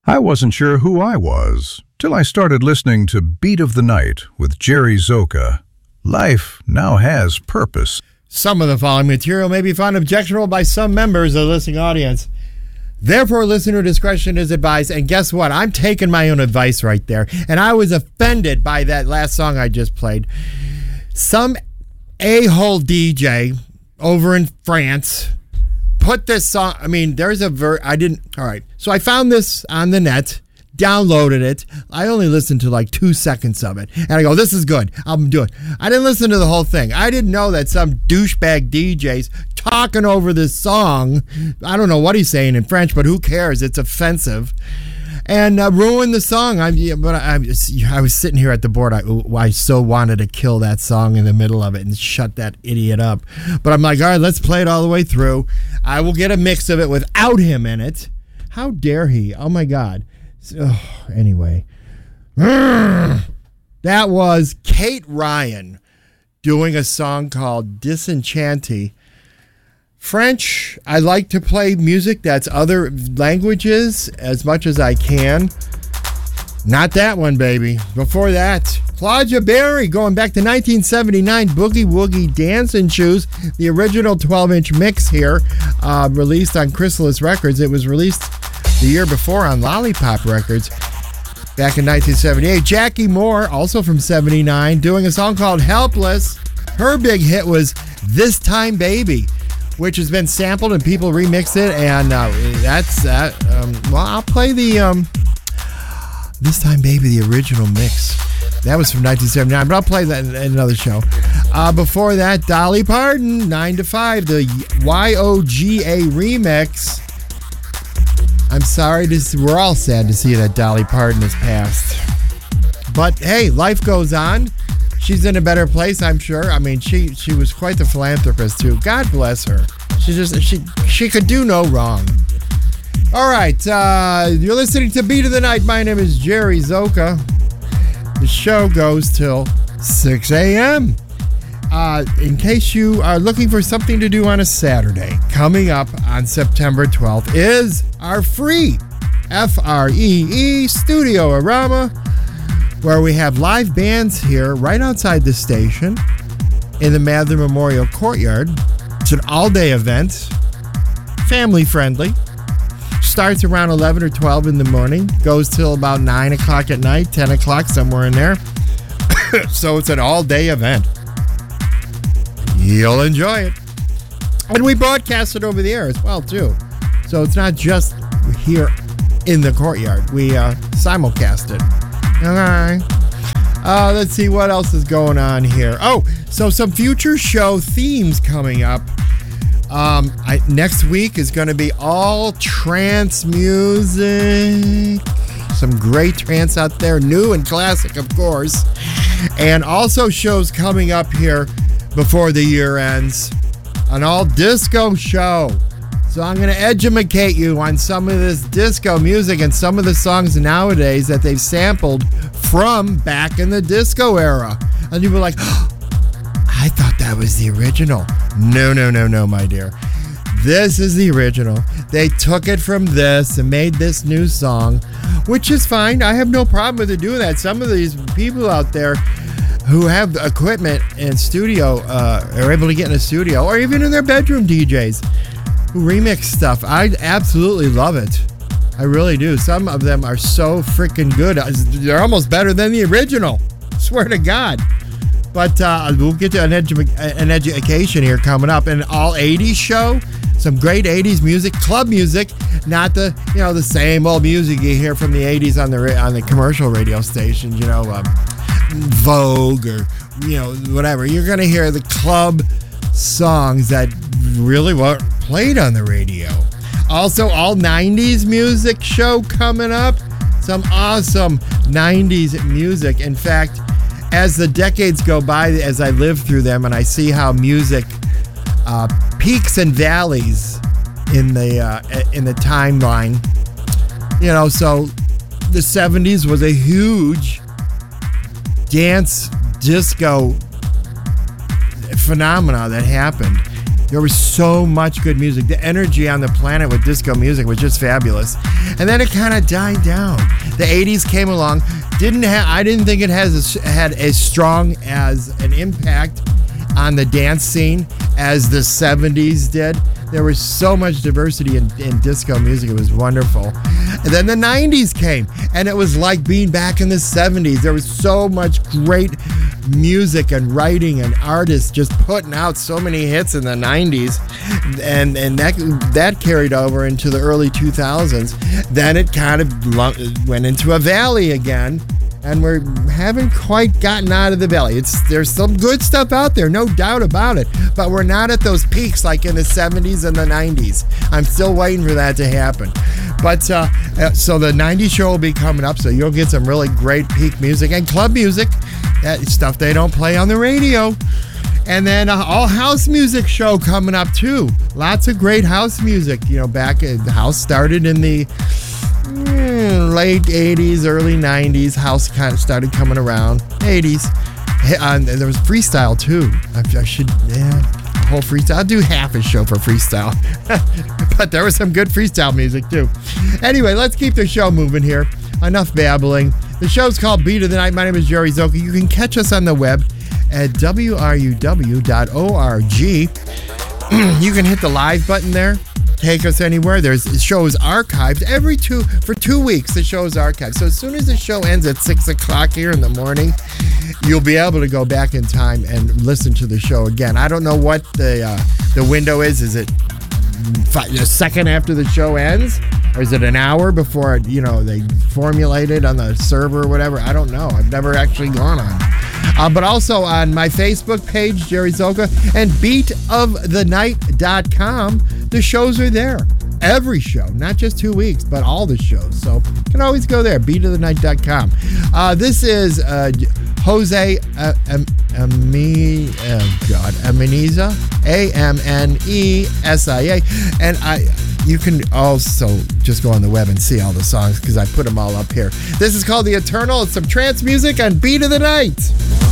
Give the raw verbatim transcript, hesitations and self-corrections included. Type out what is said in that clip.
I wasn't sure who I was till I started listening to Beat of the Night with Jerry Zoka. Life now has purpose. Some of the following material may be found objectionable by some members of the listening audience. Therefore, listener discretion is advised. And guess what? I'm taking my own advice right there. And I was offended by that last song I just played. Some a-hole D J over in France put this song. I mean, there's a ver. I didn't. All right. So I found this on the net, downloaded it. I only listened to like two seconds of it. And I go, this is good. I'm doing. I didn't listen to the whole thing. I didn't know that some douchebag D J's talking over this song. I don't know what he's saying in French, but who cares? It's offensive. And uh, ruined the song. I, but I, I was sitting here at the board. I, I so wanted to kill that song in the middle of it and shut that idiot up. But I'm like, all right, let's play it all the way through. I will get a mix of it without him in it. How dare he? Oh, my God. Oh, anyway. That was Kate Ryan doing a song called Disenchanté. French, I like to play music that's other languages as much as I can. Not that one, baby. Before that, Claudia Berry going back to nineteen seventy-nine, Boogie Woogie Dancing Shoes, the original twelve-inch mix here, uh, released on Chrysalis Records. It was released the year before on Lollipop Records back in nineteen seventy-eight. Jackie Moore, also from seventy-nine, doing a song called Helpless. Her big hit was This Time Baby, which has been sampled and people remixed it, and uh, that's that. Um, well, I'll play the um, This Time Baby, the original mix. That was from nineteen seventy-nine, but I'll play that in, in another show. Uh, before that, Dolly Parton, nine to five, the Y O G A remix. I'm sorry, to see, we're all sad to see that Dolly Parton has passed. But hey, life goes on. She's in a better place, I'm sure. I mean, she she was quite the philanthropist too. God bless her. She just she she could do no wrong. All right, uh, you're listening to Beat of the Night. My name is Jerry Zoka. The show goes till six a.m. Uh, in case you are looking for something to do on a Saturday, coming up on September twelfth is our free F R E E Studio-orama, where we have live bands here right outside the station in the Mather Memorial Courtyard. It's an all-day event, family-friendly. Starts around eleven or twelve in the morning, goes till about nine o'clock at night, ten o'clock, somewhere in there. So it's an all-day event. You'll enjoy it. And we broadcast it over the air as well, too. So it's not just here in the courtyard. We uh, simulcast it. Okay. Uh, let's see what else is going on here. Oh, so some future show themes coming up. Um, I, next week is going to be all trance music. Some great trance out there, new and classic, of course. And also shows coming up here before the year ends. An all disco show. So I'm going to educate you on some of this disco music and some of the songs nowadays that they've sampled from back in the disco era. And you'll be like, oh, I thought that was the original. No, no, no, no, my dear. This is the original. They took it from this and made this new song, which is fine. I have no problem with it doing that. Some of these people out there who have equipment and studio uh, are able to get in a studio or even in their bedroom, D Js who remix stuff. I absolutely love it. I really do. Some of them are so freaking good. They're almost better than the original. Swear to God. But uh, we'll get to an, edu- an education here coming up. An all eighties show. Some great eighties music, club music, not the you know the same old music you hear from the eighties on the on the commercial radio stations. You know, um, Vogue or you know whatever. You're gonna hear the club songs that really weren't played on the radio. Also, all nineties music show coming up. Some awesome nineties music. In fact, as the decades go by, as I live through them, and I see how music uh, peaks and valleys in the uh, in the timeline. You know, so the seventies was a huge dance disco phenomena that happened. There was so much good music. The energy on the planet with disco music was just fabulous. And then it kind of died down. The eighties came along. Didn't ha- I didn't think it has a, had as strong as an impact on the dance scene as the seventies did. There was so much diversity in, in disco music. It was wonderful. And then the nineties came, and it was like being back in the seventies. There was so much great music and writing and artists just putting out so many hits in the nineties, and and that that carried over into the early two thousands. Then it kind of went into a valley again, and we haven't quite gotten out of the valley. It's there's some good stuff out there, no doubt about it, but we're not at those peaks like in the seventies and the nineties. I'm still waiting for that to happen. But uh, so the nineties show will be coming up, so you'll get some really great peak music and club music, that stuff they don't play on the radio. And then uh, all house music show coming up too. Lots of great house music. You know, back in, the house started in the mm, late eighties, early nineties. House kind of started coming around. eighties. And there was freestyle too. I, I should, yeah, whole freestyle. I'll do half a show for freestyle. But there was some good freestyle music too. Anyway, let's keep the show moving here. Enough babbling. The show's called Beat of the Night. My name is Jerry Zoka. You can catch us on the web at w r u w dot org. You can hit the live button there. Take us anywhere. There's the show is archived every two for two weeks. The show is archived. So as soon as the show ends at six o'clock here in the morning, you'll be able to go back in time and listen to the show again. I don't know what the uh, the window is. Is it five, a second after the show ends, or is it an hour before it, you know, they formulate it on the server or whatever? I don't know. I've never actually gone on. Uh, but also on my Facebook page, Jerry Zoka, and beat of the night dot com, the shows are there. Every show, not just two weeks, but all the shows. So you can always go there, beat of the night dot com. Uh, this is uh, Jose uh, um, Ami, oh God, Ameniza, A M N E S I A. And I, you can also just go on the web and see all the songs because I put them all up here. This is called The Eternal. It's some trance music on Beat of the Night.